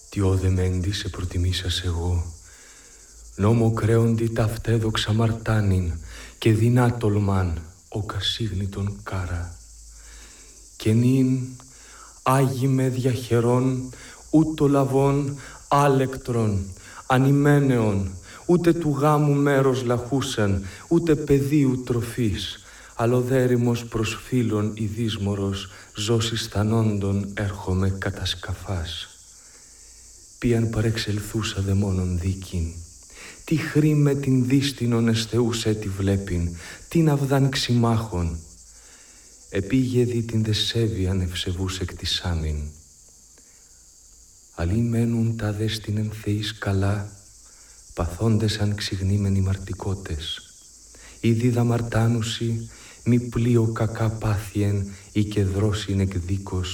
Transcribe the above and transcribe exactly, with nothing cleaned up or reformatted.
Τι όδε μέντι σε προτιμήσας εγώ, νόμο κρέοντι ταυτέδοξα μαρτάνιν και δεινά τολμάν ο κασίγνητον κάρα. Και νυν άγι με διαχερών ούτω λαβών άλεκτρον, ανημένεον, ούτε του γάμου μέρος λαχούσαν, ούτε πεδίου τροφής, αλλοδέρημος προς φίλων ειδίσμορος, ζώσης θανόντων έρχομαι κατά σκαφάς. Ποιαν παρεξελθούσα δε μόνον δίκην, τι χρήμε την δίστινον εσθεούσε τη βλέπειν, την αυδάν ξημάχων. Επήγε δι την δεσέβιαν ευσεβούς εκτισάμιν. Αλλοί μένουν τα δέστηνεν θεής καλά, παθώντες αν ξυγνήμενοι μαρτικότες. Ήδη δαμαρτάνουσι, μη πλοίο κακά πάθιεν ή και δρόσιν εκδίκως,